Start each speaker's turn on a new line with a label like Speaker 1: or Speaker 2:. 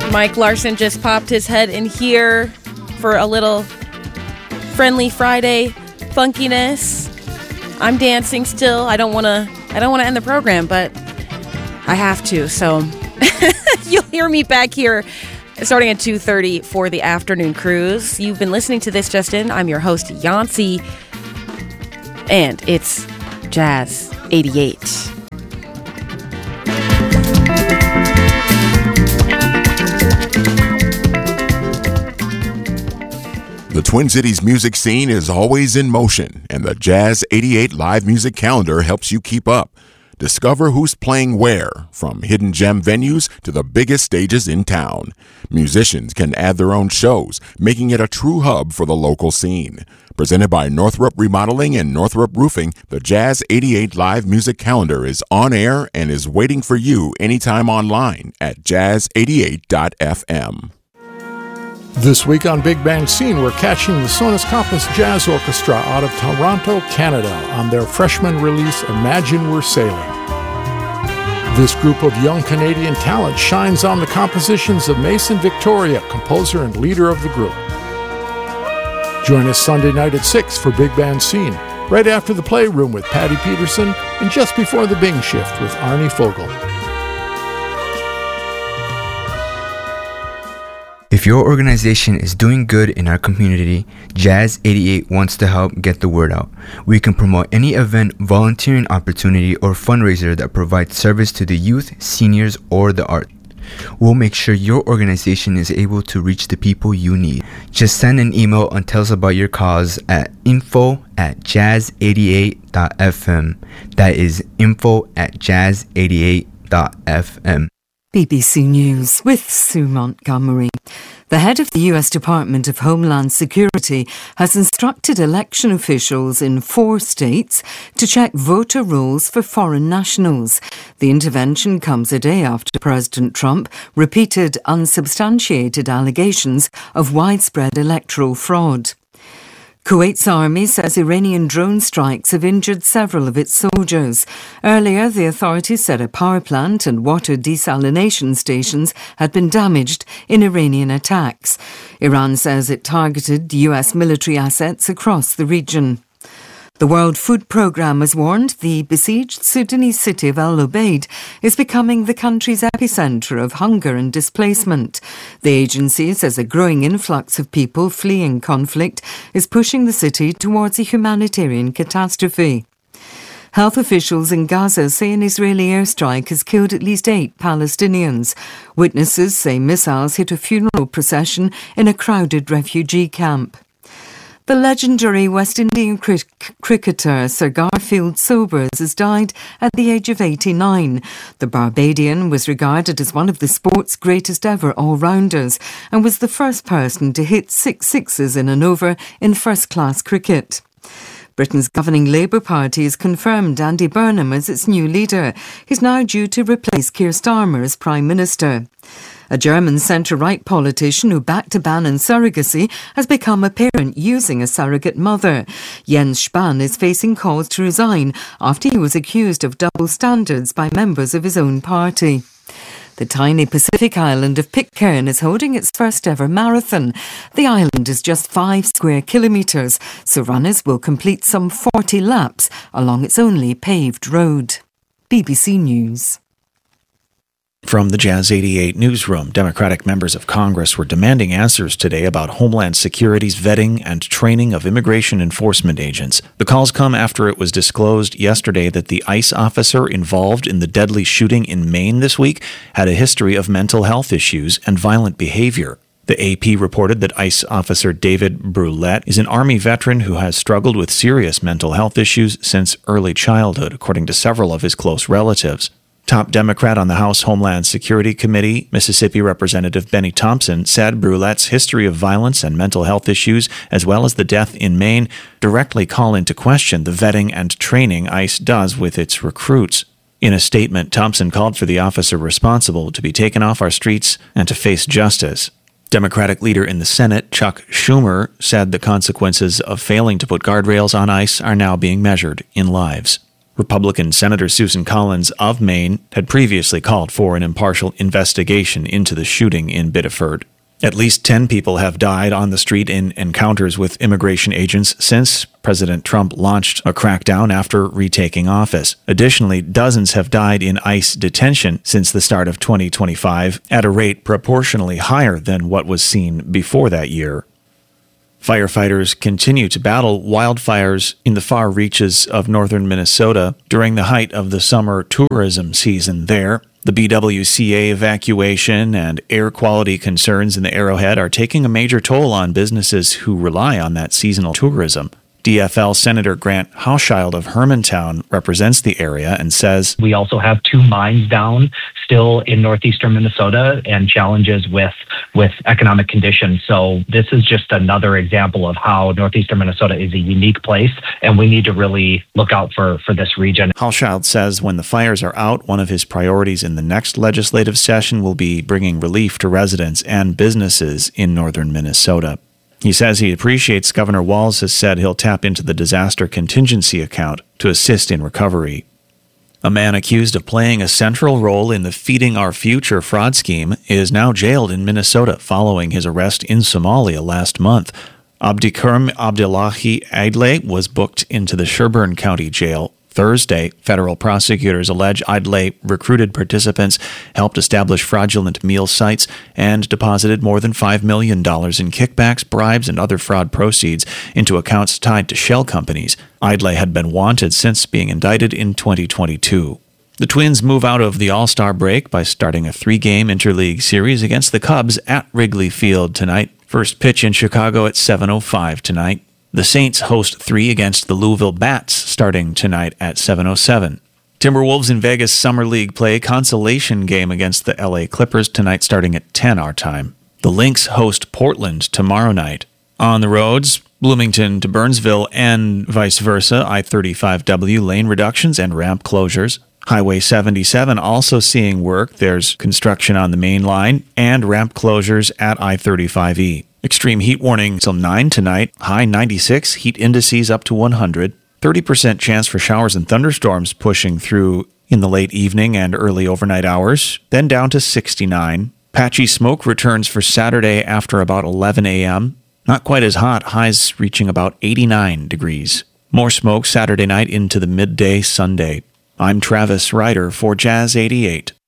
Speaker 1: Mike Larson just popped his head in here for a little friendly Friday funkiness. I'm dancing still. I don't want to end the program, but I have to. So you'll hear me back here starting at 2:30 for the afternoon cruise. You've been listening to This Just In. I'm your host, Yancy, and it's Jazz 88.
Speaker 2: The Twin Cities music scene is always in motion, and the Jazz 88 live music calendar helps you keep up. Discover who's playing where, from hidden gem venues to the biggest stages in town. Musicians can add their own shows, making it a true hub for the local scene. Presented by Northrop Remodeling and Northrop Roofing, the Jazz 88 live music calendar is on air and is waiting for you anytime online at jazz88.fm.
Speaker 3: This week on Big Band Scene, we're catching the Sonus Campus Jazz Orchestra out of Toronto, Canada, on their freshman release, Imagine We're Sailing. This group of young Canadian talent shines on the compositions of Mason Victoria, composer and leader of the group. Join us Sunday night at 6 for Big Band Scene, right after the Playroom with Patty Peterson, and just before the Bing Shift with Arnie Fogel.
Speaker 4: If your organization is doing good in our community, Jazz 88 wants to help get the word out. We can promote any event, volunteering opportunity, or fundraiser that provides service to the youth, seniors, or the arts. We'll make sure your organization is able to reach the people you need. Just send an email and tell us about your cause at info@jazz88.fm. That is info@jazz88.fm.
Speaker 5: BBC News with Sue Montgomery. The head of the US Department of Homeland Security has instructed election officials in 4 states to check voter rolls for foreign nationals. The intervention comes a day after President Trump repeated unsubstantiated allegations of widespread electoral fraud. Kuwait's army says Iranian drone strikes have injured several of its soldiers. Earlier, the authorities said a power plant and water desalination stations had been damaged in Iranian attacks. Iran says it targeted US military assets across the region. The World Food Programme has warned the besieged Sudanese city of El Obeid is becoming the country's epicentre of hunger and displacement. The agency says a growing influx of people fleeing conflict is pushing the city towards a humanitarian catastrophe. Health officials in Gaza say an Israeli airstrike has killed at least 8 Palestinians. Witnesses say missiles hit a funeral procession in a crowded refugee camp. The legendary West Indian cricketer Sir Garfield Sobers has died at the age of 89. The Barbadian was regarded as one of the sport's greatest ever all-rounders and was the first person to hit 6 sixes in an over in first-class cricket. Britain's governing Labour Party has confirmed Andy Burnham as its new leader. He's now due to replace Keir Starmer as Prime Minister. A German centre-right politician who backed a ban on surrogacy has become a parent using a surrogate mother. Jens Spahn is facing calls to resign after he was accused of double standards by members of his own party. The tiny Pacific island of Pitcairn is holding its first ever marathon. The island is just 5 square kilometres, so runners will complete some 40 laps along its only paved road. BBC News.
Speaker 6: From the Jazz 88 newsroom, Democratic members of Congress were demanding answers today about Homeland Security's vetting and training of immigration enforcement agents. The calls come after it was disclosed yesterday that the ICE officer involved in the deadly shooting in Maine this week had a history of mental health issues and violent behavior. The AP reported that ICE officer David Brulette is an Army veteran who has struggled with serious mental health issues since early childhood, according to several of his close relatives. Top Democrat on the House Homeland Security Committee, Mississippi Representative Benny Thompson, said Brulette's history of violence and mental health issues, as well as the death in Maine, directly call into question the vetting and training ICE does with its recruits. In a statement, Thompson called for the officer responsible to be taken off our streets and to face justice. Democratic leader in the Senate, Chuck Schumer, said the consequences of failing to put guardrails on ICE are now being measured in lives. Republican Senator Susan Collins of Maine had previously called for an impartial investigation into the shooting in Biddeford. At least 10 people have died on the street in encounters with immigration agents since President Trump launched a crackdown after retaking office. Additionally, dozens have died in ICE detention since the start of 2025, at a rate proportionally higher than what was seen before that year. Firefighters continue to battle wildfires in the far reaches of northern Minnesota during the height of the summer tourism season there. The BWCA evacuation and air quality concerns in the Arrowhead are taking a major toll on businesses who rely on that seasonal tourism. DFL Senator Grant Hauschild of Hermantown represents the area and says,
Speaker 7: "We also have 2 mines down still in northeastern Minnesota and challenges with economic conditions. So this is just another example of how northeastern Minnesota is a unique place, and we need to really look out for this region."
Speaker 6: Hauschild says when the fires are out, one of his priorities in the next legislative session will be bringing relief to residents and businesses in northern Minnesota. He says he appreciates Governor Walz has said he'll tap into the disaster contingency account to assist in recovery. A man accused of playing a central role in the Feeding Our Future fraud scheme is now jailed in Minnesota following his arrest in Somalia last month. Abdikarim Abdullahi Idle was booked into the Sherburne County Jail Thursday. Federal prosecutors allege Idle recruited participants, helped establish fraudulent meal sites, and deposited more than $5 million in kickbacks, bribes, and other fraud proceeds into accounts tied to shell companies. Idle had been wanted since being indicted in 2022. The Twins move out of the All-Star break by starting a 3-game interleague series against the Cubs at Wrigley Field tonight. First pitch in Chicago at 7:05 tonight. The Saints host 3 against the Louisville Bats starting tonight at 7:07. Timberwolves in Vegas Summer League play consolation game against the LA Clippers tonight starting at 10 our time. The Lynx host Portland tomorrow night. On the roads, Bloomington to Burnsville and vice versa, I-35W lane reductions and ramp closures. Highway 77 also seeing work. There's construction on the main line and ramp closures at I-35E. Extreme heat warning till 9 tonight. High 96, heat indices up to 100. 30% chance for showers and thunderstorms pushing through in the late evening and early overnight hours. Then down to 69. Patchy smoke returns for Saturday after about 11 a.m. Not quite as hot, highs reaching about 89 degrees. More smoke Saturday night into the midday Sunday. I'm Travis Ryder for Jazz 88.